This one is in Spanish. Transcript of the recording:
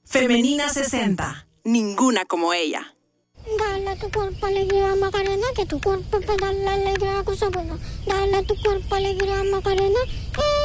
Femenina 60. Ninguna como ella. Dale a tu cuerpo alegría, Macarena, que tu cuerpo es para darle alegría a cosas buenas. Dale a tu cuerpo alegría, Macarena,